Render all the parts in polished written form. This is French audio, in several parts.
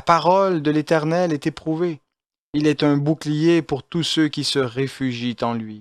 parole de l'Éternel est éprouvée. Il est un bouclier pour tous ceux qui se réfugient en lui.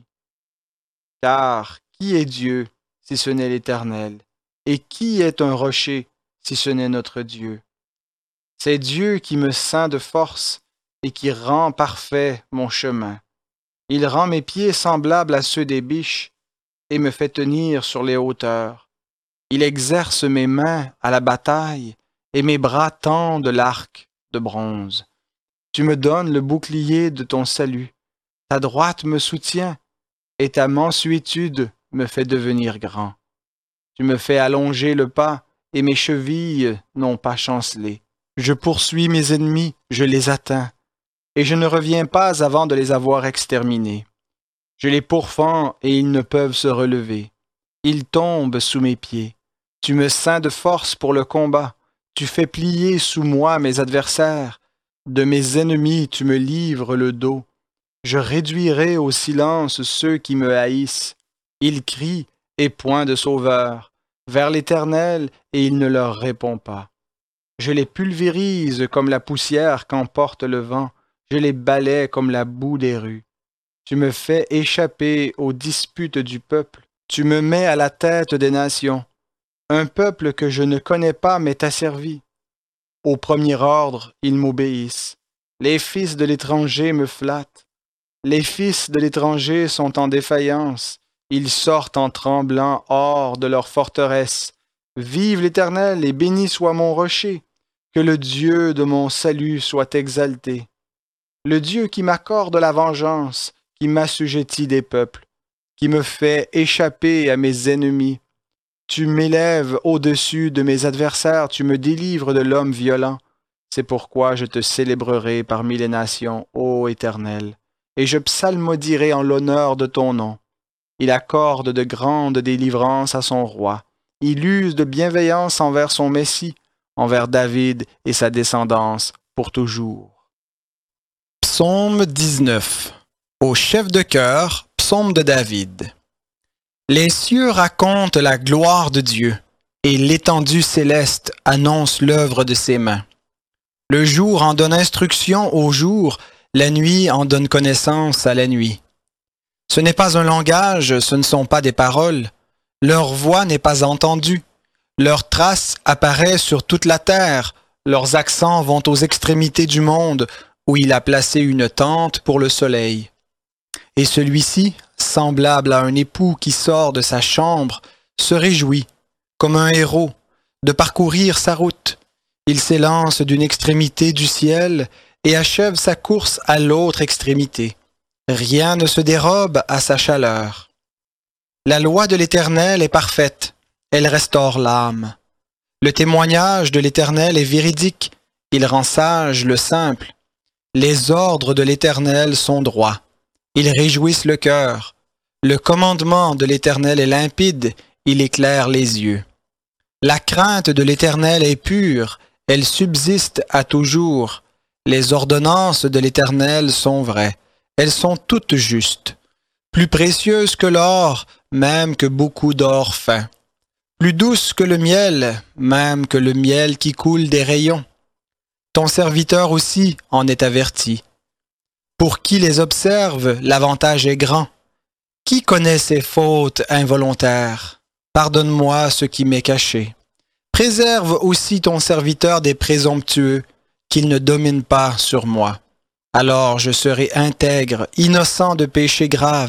Car qui est Dieu si ce n'est l'Éternel? Et qui est un rocher si ce n'est notre Dieu? C'est Dieu qui me ceint de force et qui rend parfait mon chemin. Il rend mes pieds semblables à ceux des biches et me fait tenir sur les hauteurs. Il exerce mes mains à la bataille et mes bras tendent l'arc de bronze. Tu me donnes le bouclier de ton salut. Ta droite me soutient et ta mansuétude me fait devenir grand. Tu me fais allonger le pas et mes chevilles n'ont pas chancelé. Je poursuis mes ennemis, je les atteins, et je ne reviens pas avant de les avoir exterminés. Je les pourfends et ils ne peuvent se relever. Ils tombent sous mes pieds. Tu me ceins de force pour le combat. Tu fais plier sous moi mes adversaires. De mes ennemis, tu me livres le dos. Je réduirai au silence ceux qui me haïssent. Ils crient et point de sauveur. Vers l'Éternel et il ne leur répond pas. Je les pulvérise comme la poussière qu'emporte le vent. Je les balaie comme la boue des rues. Tu me fais échapper aux disputes du peuple. Tu me mets à la tête des nations. Un peuple que je ne connais pas m'est asservi. Au premier ordre, ils m'obéissent. Les fils de l'étranger me flattent. Les fils de l'étranger sont en défaillance. Ils sortent en tremblant hors de leur forteresse. Vive l'Éternel et béni soit mon rocher. Que le Dieu de mon salut soit exalté. Le Dieu qui m'accorde la vengeance, qui m'assujettit des peuples, qui me fait échapper à mes ennemis. Tu m'élèves au-dessus de mes adversaires, tu me délivres de l'homme violent. C'est pourquoi je te célébrerai parmi les nations, ô Éternel, et je psalmodierai en l'honneur de ton nom. Il accorde de grandes délivrances à son roi. Il use de bienveillance envers son Messie, envers David et sa descendance pour toujours. Psaume 19. Au chef de chœur, psaume de David. Les cieux racontent la gloire de Dieu, et l'étendue céleste annonce l'œuvre de ses mains. Le jour en donne instruction au jour, la nuit en donne connaissance à la nuit. Ce n'est pas un langage, ce ne sont pas des paroles. Leur voix n'est pas entendue. Leurs traces apparaissent sur toute la terre. Leurs accents vont aux extrémités du monde, où il a placé une tente pour le soleil. Et celui-ci, semblable à un époux qui sort de sa chambre, se réjouit, comme un héros, de parcourir sa route. Il s'élance d'une extrémité du ciel et achève sa course à l'autre extrémité. Rien ne se dérobe à sa chaleur. La loi de l'Éternel est parfaite, elle restaure l'âme. Le témoignage de l'Éternel est véridique, il rend sage le simple. Les ordres de l'Éternel sont droits, ils réjouissent le cœur. Le commandement de l'Éternel est limpide, il éclaire les yeux. La crainte de l'Éternel est pure, elle subsiste à toujours. Les ordonnances de l'Éternel sont vraies, elles sont toutes justes. Plus précieuses que l'or, même que beaucoup d'or fin. Plus douces que le miel, même que le miel qui coule des rayons. Ton serviteur aussi en est averti. Pour qui les observe, l'avantage est grand. Qui connaît ses fautes involontaires? Pardonne-moi ce qui m'est caché. Préserve aussi ton serviteur des présomptueux, qu'il ne domine pas sur moi. Alors je serai intègre, innocent de péché grave.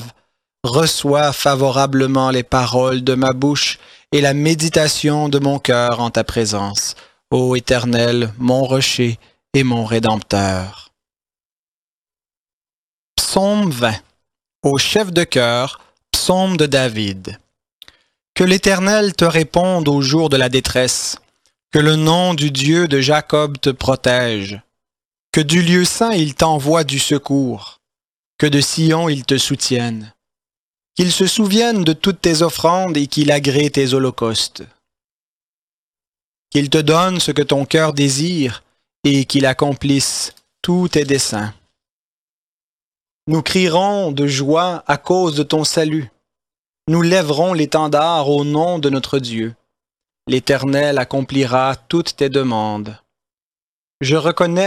Reçois favorablement les paroles de ma bouche et la méditation de mon cœur en ta présence, ô Éternel, mon rocher et mon Rédempteur. Psaume 20. Au chef de chœur, psaume de David. Que l'Éternel te réponde au jour de la détresse, que le nom du Dieu de Jacob te protège, que du lieu saint il t'envoie du secours, que de Sion il te soutienne, qu'il se souvienne de toutes tes offrandes et qu'il agrée tes holocaustes, qu'il te donne ce que ton cœur désire et qu'il accomplisse tous tes desseins. Nous crierons de joie à cause de ton salut. Nous lèverons l'étendard au nom de notre Dieu. L'Éternel accomplira toutes tes demandes. Je reconnais